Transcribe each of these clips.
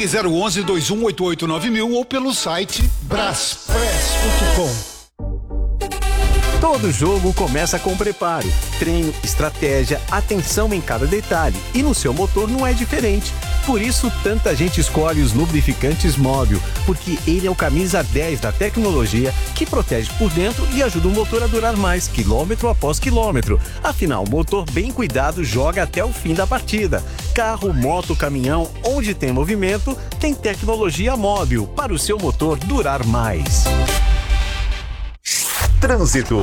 3011-2188-9000 ou pelo site braspress.com. Todo jogo começa com preparo, treino, estratégia, atenção em cada detalhe. E no seu motor não é diferente. Por isso, tanta gente escolhe os lubrificantes Móbil, porque ele é o camisa 10 da tecnologia que protege por dentro e ajuda o motor a durar mais, quilômetro após quilômetro. Afinal, o motor bem cuidado joga até o fim da partida. Carro, moto, caminhão, onde tem movimento, tem tecnologia Móbil para o seu motor durar mais. Trânsito.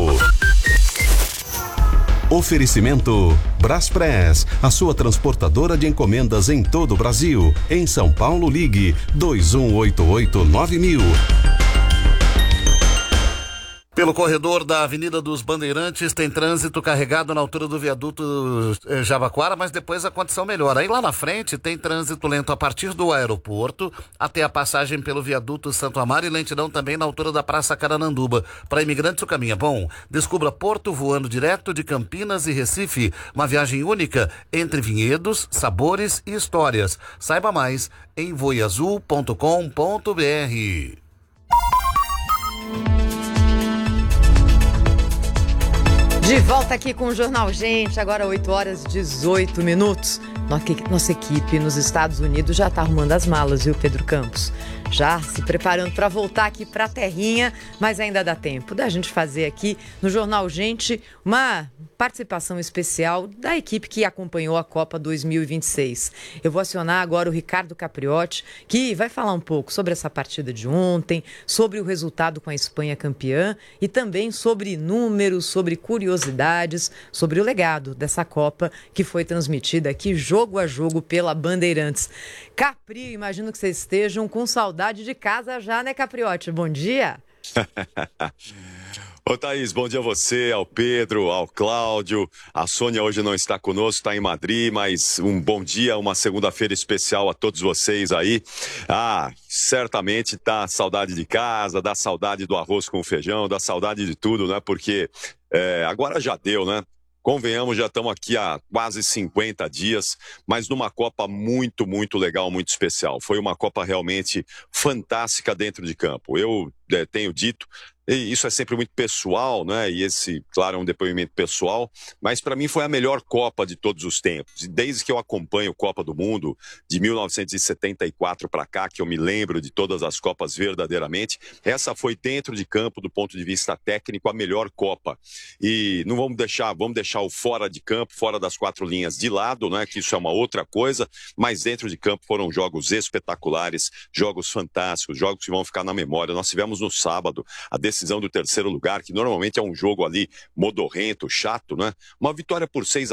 Oferecimento Braspress, a sua transportadora de encomendas em todo o Brasil. Em São Paulo, ligue 2188-9000. Pelo corredor da Avenida dos Bandeirantes tem trânsito carregado na altura do viaduto Jabaquara, mas depois a condição melhora. Aí lá na frente tem trânsito lento a partir do aeroporto até a passagem pelo viaduto Santo Amaro e lentidão também na altura da Praça Carananduba. Para imigrantes o caminho é bom. Descubra Porto voando direto de Campinas e Recife. Uma viagem única entre vinhedos, sabores e histórias. Saiba mais em voiazul.com.br. De volta aqui com o Jornal Gente, agora 8h18. Nossa equipe nos Estados Unidos já está arrumando as malas, viu, Pedro Campos? Já se preparando para voltar aqui para a terrinha, mas ainda dá tempo da gente fazer aqui no Jornal Gente uma participação especial da equipe que acompanhou a Copa 2026. Eu vou acionar agora o Ricardo Capriotti, que vai falar um pouco sobre essa partida de ontem, sobre o resultado com a Espanha campeã e também sobre números, sobre curiosidades, sobre o legado dessa Copa que foi transmitida aqui jogo a jogo pela Bandeirantes. Capri, imagino que vocês estejam com saudade de casa já, né, Capriotti? Bom dia! Ô Thaís, bom dia a você, ao Pedro, ao Cláudio. A Sônia hoje não está conosco, está em Madrid, mas um bom dia, uma segunda-feira especial a todos vocês aí. Certamente dá saudade de casa, dá saudade do arroz com feijão, dá saudade de tudo, né? Porque agora já deu, né? Convenhamos, já estamos aqui há quase 50 dias, mas numa Copa muito, muito legal, muito especial. Foi uma Copa realmente fantástica dentro de campo. Eu tenho dito, e isso é sempre muito pessoal, né? E esse, claro, é um depoimento pessoal, mas para mim foi a melhor Copa de todos os tempos. E desde que eu acompanho Copa do Mundo, de 1974 para cá, que eu me lembro de todas as Copas verdadeiramente, essa foi dentro de campo, do ponto de vista técnico, a melhor Copa. E não vamos deixar o fora de campo, fora das quatro linhas de lado, né? Que isso é uma outra coisa, mas dentro de campo foram jogos espetaculares, jogos fantásticos, jogos que vão ficar na memória. Nós tivemos no sábado a decisão do terceiro lugar, que normalmente é um jogo ali modorrento, chato, né? Uma vitória por 6